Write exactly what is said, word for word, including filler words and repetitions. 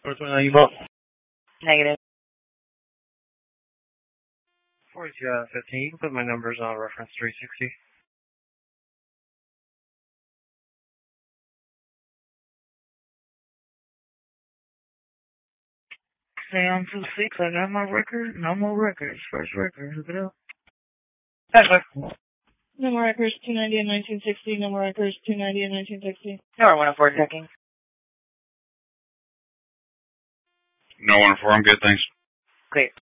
four twenty-nine, you vote? Negative. forty-two out of fifteen. Put my numbers on reference three sixty. Stay on two six. I got my record. No more records. First record. Look it up. That's fine. No more records. two ninety and nineteen sixty. No more records. two ninety and nineteen sixty. No more one oh four checking. No one oh four. I'm good. Thanks. Great.